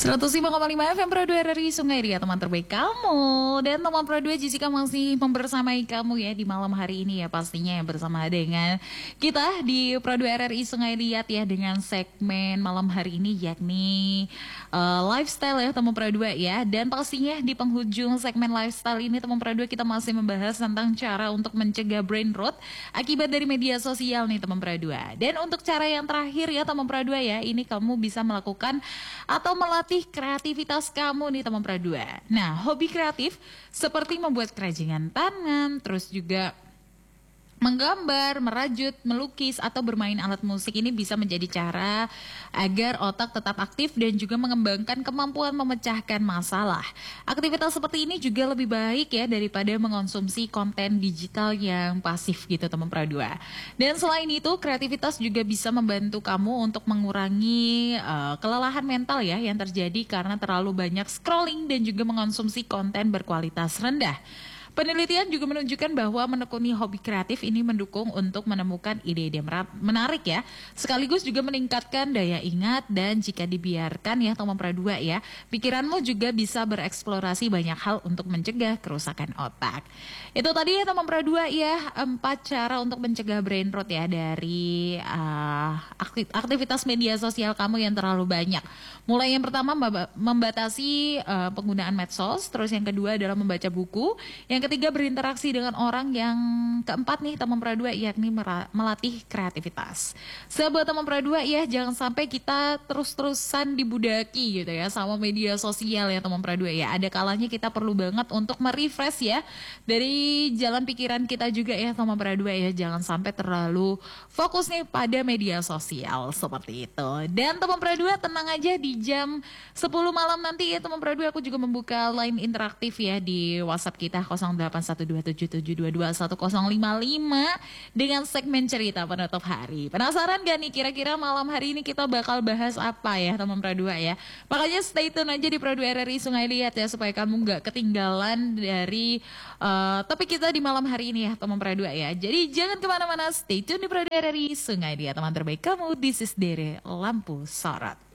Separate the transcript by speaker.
Speaker 1: 105,5 FM Pro 2 RRI Sungai Ria, teman terbaik kamu. Dan teman Pro 2 Jessica masih membersamai kamu ya di malam hari ini ya, pastinya ya, bersama dengan kita di Pro 2 RRI Sungai Liat ya, dengan segmen malam hari ini yakni lifestyle ya teman Pro 2 ya. Dan pastinya di penghujung segmen lifestyle ini teman Pro 2 kita masih membahas tentang cara untuk mencegah brain rot akibat dari media sosial nih teman Pro 2. Dan untuk cara yang terakhir ya teman Pro 2 ya, ini kamu bisa melakukan atau melatih kreativitas kamu nih teman Pro 2. Nah, hobi kreatif seperti membuat kerajinan tangan, terus juga menggambar, merajut, melukis, atau bermain alat musik ini bisa menjadi cara agar otak tetap aktif dan juga mengembangkan kemampuan memecahkan masalah. Aktivitas seperti ini juga lebih baik ya daripada mengonsumsi konten digital yang pasif gitu teman Pro 2. Dan selain itu, kreativitas juga bisa membantu kamu untuk mengurangi kelelahan mental ya yang terjadi karena terlalu banyak scrolling dan juga mengonsumsi konten berkualitas rendah. Penelitian juga menunjukkan bahwa menekuni hobi kreatif ini mendukung untuk menemukan ide-ide menarik ya, sekaligus juga meningkatkan daya ingat dan jika dibiarkan ya teman Pro 2 ya, pikiranmu juga bisa bereksplorasi banyak hal untuk mencegah kerusakan otak. Itu tadi ya teman Pro 2 ya, 4 cara untuk mencegah brain rot ya dari aktivitas media sosial kamu yang terlalu banyak. Mulai yang pertama membatasi penggunaan medsos, terus yang kedua adalah membaca buku, yang ketiga berinteraksi dengan orang, yang keempat nih teman Pro 2 yakni melatih kreativitas. Sahabat teman Pro 2 ya, jangan sampai kita terus-terusan dibudaki gitu ya sama media sosial ya teman Pro 2 ya. Ada kalanya kita perlu banget untuk merefresh ya dari jalan pikiran kita juga ya teman Pro 2 ya. Jangan sampai terlalu fokus nih pada media sosial seperti itu. Dan teman Pro 2 tenang aja, di jam 10 malam nanti ya teman Pro 2 aku juga membuka line interaktif ya di WhatsApp kita 081277221055 dengan segmen cerita penutup hari. Penasaran gak nih kira-kira malam hari ini kita bakal bahas apa ya teman Pro 2 ya? Makanya stay tune aja di Pro 2 RRI Sungai Liat ya, supaya kamu gak ketinggalan dari topik kita di malam hari ini ya teman Pro 2 ya. Jadi jangan kemana-mana, stay tune di Pro 2 RRI Sungai Liat, teman terbaik kamu. This is Dere Lampu Sorot.